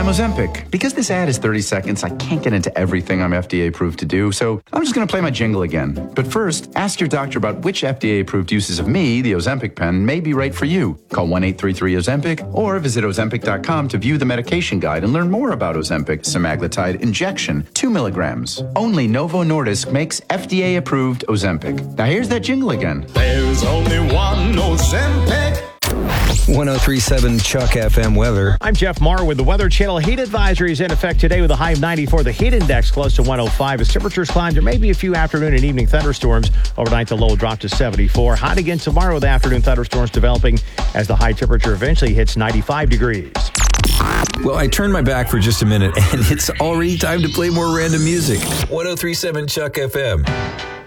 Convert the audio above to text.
Ozempic. Because this ad is 30 seconds, I can't get into everything I'm FDA approved to do, so I'm just going to play my jingle again. But first, ask your doctor about which FDA approved uses of me, the Ozempic pen, may be right for you. Call 1-833-OZEMPIC or visit Ozempic.com to view the medication guide and learn more about Ozempic semaglutide injection, 2 milligrams. Only Novo Nordisk makes FDA approved Ozempic. Now here's that jingle again. There's only one Ozempic. 1037 Chuck FM weather. I'm Jeff Marr with the Weather Channel. Heat advisory is in effect today with a high of 94. The heat index close to 105. As temperatures climb, there may be a few afternoon and evening thunderstorms. Overnight, the low will drop to 74. Hot again tomorrow with afternoon thunderstorms developing as the high temperature eventually hits 95 degrees. Well, I turned my back for just a minute, and it's already time to play more random music. 1037 Chuck FM.